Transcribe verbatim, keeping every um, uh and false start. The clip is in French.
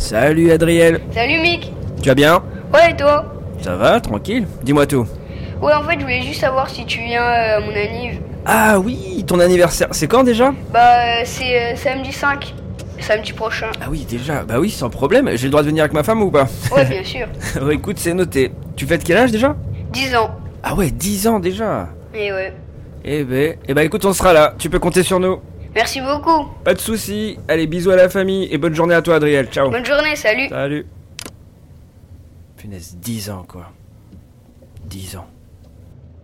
Salut Adriel. Salut Mick. Tu vas bien? Ouais, et toi? Ça va, tranquille. Dis-moi tout. Ouais, en fait, je voulais juste savoir si tu viens euh, à mon anniv. Ah oui, ton anniversaire, c'est quand déjà? Bah, euh, c'est euh, samedi cinq. Samedi prochain. Ah oui, déjà. Bah oui, sans problème. J'ai le droit de venir avec ma femme ou pas? Ouais, bien sûr. Ouais, écoute, c'est noté. Tu fêtes quel âge déjà? dix ans. Ah ouais, dix ans déjà. Et ouais. Eh ben, eh ben écoute, on sera là. Tu peux compter sur nous. Merci beaucoup. Pas de soucis. Allez, bisous à la famille et bonne journée à toi Adriel. Ciao. Bonne journée, salut. Salut. Punaise, dix ans quoi. dix ans.